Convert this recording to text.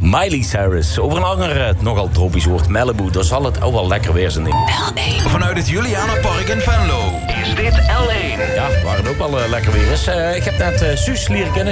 Miley Cyrus. Over een ander nogal tropisch woord, Malibu. Daar zal het ook wel lekker weer zijn ding. L1. Vanuit het Julianapark in Venlo is dit L1. Ja, waar het ook wel lekker weer is. Ik heb net Suus leren kennen.